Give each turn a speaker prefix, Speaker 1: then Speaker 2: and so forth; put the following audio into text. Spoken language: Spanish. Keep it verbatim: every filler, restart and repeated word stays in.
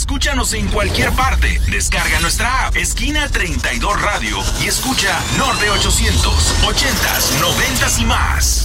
Speaker 1: Escúchanos en cualquier parte. Descarga nuestra app Esquina treinta y dos Radio y escucha Norte ochocientos, ochentas, noventas y más.